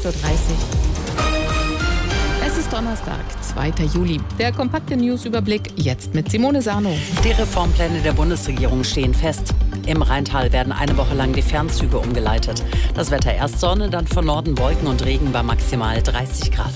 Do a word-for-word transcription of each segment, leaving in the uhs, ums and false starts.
acht Uhr dreißig. Es ist Donnerstag, zweiter Juli. Der kompakte Newsüberblick jetzt mit Simone Sarno. Die Reformpläne der Bundesregierung stehen fest. Im Rheintal werden eine Woche lang die Fernzüge umgeleitet. Das Wetter erst Sonne, dann von Norden Wolken und Regen bei maximal dreißig Grad.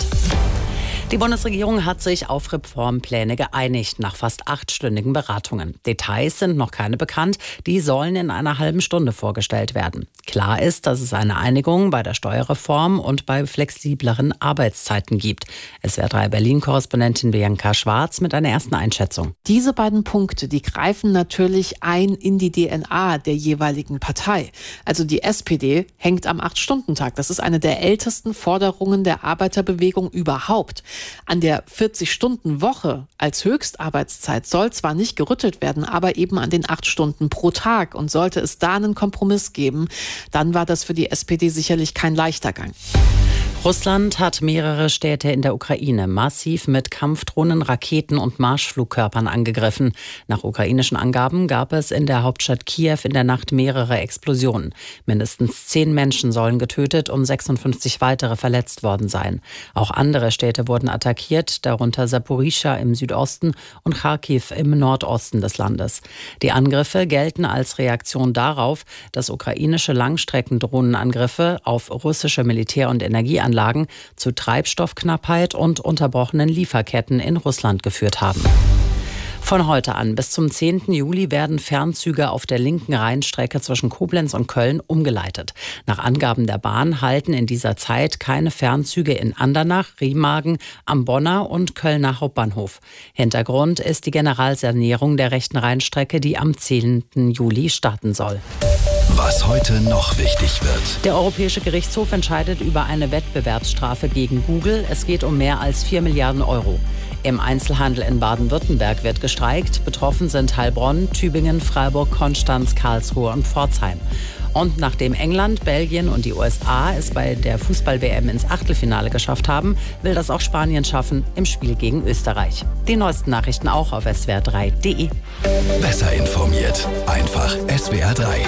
Die Bundesregierung hat sich auf Reformpläne geeinigt, nach fast achtstündigen Beratungen. Details sind noch keine bekannt, die sollen in einer halben Stunde vorgestellt werden. Klar ist, dass es eine Einigung bei der Steuerreform und bei flexibleren Arbeitszeiten gibt. S W R drei Berlin-Korrespondentin Bianca Schwarz mit einer ersten Einschätzung. Diese beiden Punkte, die greifen natürlich ein in die D N A der jeweiligen Partei. Also die S P D hängt am Acht-Stunden-Tag. Das ist eine der ältesten Forderungen der Arbeiterbewegung überhaupt. An der vierzig-Stunden-Woche als Höchstarbeitszeit soll zwar nicht gerüttelt werden, aber eben an den acht Stunden pro Tag. Und sollte es da einen Kompromiss geben, dann war das für die S P D sicherlich kein leichter Gang. Russland hat mehrere Städte in der Ukraine massiv mit Kampfdrohnen, Raketen und Marschflugkörpern angegriffen. Nach ukrainischen Angaben gab es in der Hauptstadt Kiew in der Nacht mehrere Explosionen. Mindestens zehn Menschen sollen getötet und sechsundfünfzig weitere verletzt worden sein. Auch andere Städte wurden attackiert, darunter Saporischschja im Südosten und Charkiw im Nordosten des Landes. Die Angriffe gelten als Reaktion darauf, dass ukrainische Langstreckendrohnenangriffe auf russische Militär- und Energieanlagen Anlagen zu Treibstoffknappheit und unterbrochenen Lieferketten in Russland geführt haben. Von heute an bis zum zehnten Juli werden Fernzüge auf der linken Rheinstrecke zwischen Koblenz und Köln umgeleitet. Nach Angaben der Bahn halten in dieser Zeit keine Fernzüge in Andernach, Remagen, am Bonner und Kölner Hauptbahnhof. Hintergrund ist die Generalsanierung der rechten Rheinstrecke, die am zehnten Juli starten soll. Was heute noch wichtig wird. Der Europäische Gerichtshof entscheidet über eine Wettbewerbsstrafe gegen Google. Es geht um mehr als vier Milliarden Euro. Im Einzelhandel in Baden-Württemberg wird gestreikt. Betroffen sind Heilbronn, Tübingen, Freiburg, Konstanz, Karlsruhe und Pforzheim. Und nachdem England, Belgien und die U S A es bei der Fußball-W M ins Achtelfinale geschafft haben, will das auch Spanien schaffen im Spiel gegen Österreich. Die neuesten Nachrichten auch auf S W R drei Punkt D E. Besser informiert, einfach S W R drei.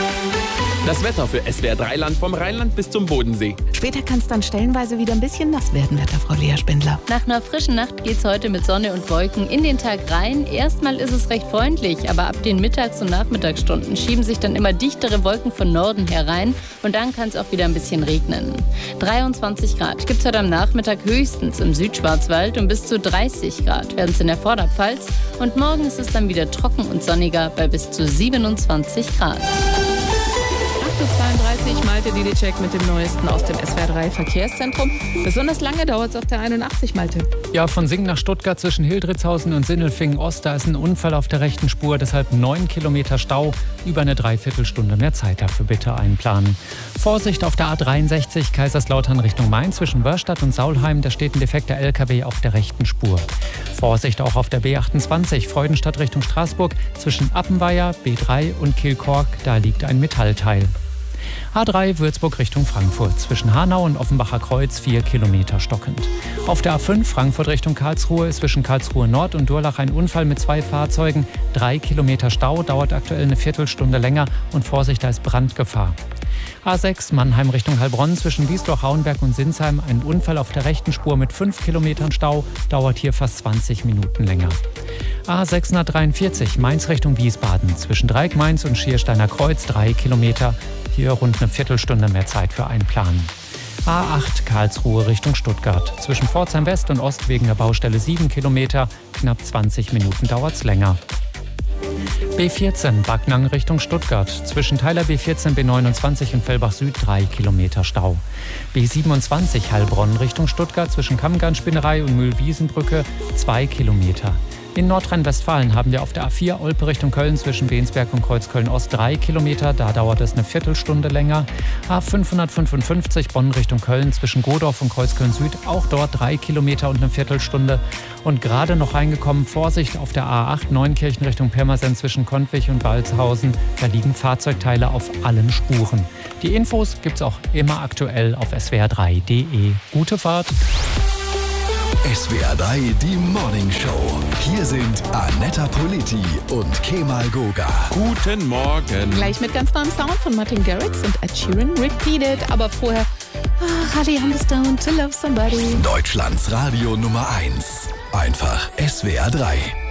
Das Wetter für S W R drei Land vom Rheinland bis zum Bodensee. Später kann es dann stellenweise wieder ein bisschen nass werden, Wetterfrau Lea Spindler. Nach einer frischen Nacht geht's heute mit Sonne und Wolken in den Tag rein. Erstmal ist es recht freundlich, aber ab den Mittags- und Nachmittagsstunden schieben sich dann immer dichtere Wolken von Norden herein und dann kann es auch wieder ein bisschen regnen. dreiundzwanzig Grad gibt's heute am Nachmittag höchstens im Südschwarzwald und bis zu dreißig Grad werden es in der Vorderpfalz. Und morgen ist es dann wieder trocken und sonniger bei bis zu siebenundzwanzig Grad. acht Uhr zweiunddreißig, Malte Didicek mit dem Neuesten aus dem S W R drei Verkehrszentrum. Besonders lange dauert es auf der einundachtzig, Malte. Ja, von Singen nach Stuttgart zwischen Hildritzhausen und Sindelfingen-Ost, da ist ein Unfall auf der rechten Spur, deshalb neun Kilometer Stau, über eine Dreiviertelstunde mehr Zeit dafür bitte einplanen. Vorsicht auf der A dreiundsechzig Kaiserslautern Richtung Main zwischen Wörstadt und Saulheim, da steht ein defekter L K W auf der rechten Spur. Vorsicht auch auf der B achtundzwanzig Freudenstadt Richtung Straßburg zwischen Appenweier, B drei und Kilchkork, da liegt ein Metallteil. A drei Würzburg Richtung Frankfurt. Zwischen Hanau und Offenbacher Kreuz vier Kilometer stockend. Auf der A fünf Frankfurt Richtung Karlsruhe ist zwischen Karlsruhe Nord und Durlach ein Unfall mit zwei Fahrzeugen. Drei Kilometer Stau, dauert aktuell eine Viertelstunde länger und Vorsicht, da ist Brandgefahr. A sechs Mannheim Richtung Heilbronn zwischen Wiesloch, Hauenberg und Sinsheim. Ein Unfall auf der rechten Spur mit fünf Kilometern Stau, dauert hier fast zwanzig Minuten länger. A sechshundertdreiundvierzig Mainz Richtung Wiesbaden. Zwischen Dreieck-Mainz und Schiersteiner Kreuz drei Kilometer. Hier rund eine Viertelstunde mehr Zeit für Einplanen. A acht Karlsruhe Richtung Stuttgart. Zwischen Pforzheim West und Ost wegen der Baustelle sieben Kilometer. Knapp zwanzig Minuten dauert es länger. B vierzehn Backnang Richtung Stuttgart. Zwischen Teiler B vierzehn, B neunundzwanzig und Fellbach Süd drei Kilometer Stau. B siebenundzwanzig Heilbronn Richtung Stuttgart. Zwischen Kammgarnspinnerei und Mühlwiesenbrücke zwei Kilometer. In Nordrhein-Westfalen haben wir auf der A vier Olpe Richtung Köln zwischen Bensberg und Kreuzköln-Ost drei Kilometer. Da dauert es eine Viertelstunde länger. A fünfhundertfünfundfünfzig Bonn Richtung Köln zwischen Godorf und Kreuzköln-Süd. Auch dort drei Kilometer und eine Viertelstunde. Und gerade noch reingekommen, Vorsicht auf der A acht Neunkirchen Richtung Pirmasens zwischen Kontwig und Walshausen. Da liegen Fahrzeugteile auf allen Spuren. Die Infos gibt's auch immer aktuell auf S W R drei Punkt D E. Gute Fahrt! S W R drei, die Morning Show. Hier sind Anetta Politi und Kemal Goga. Guten Morgen. Gleich mit ganz neuem Sound von Martin Garrix und Ed Sheeran, Repeated. Aber vorher Ah, Hardy Humberstone, To Love Somebody. Deutschlands Radio Nummer eins. Einfach S W R drei.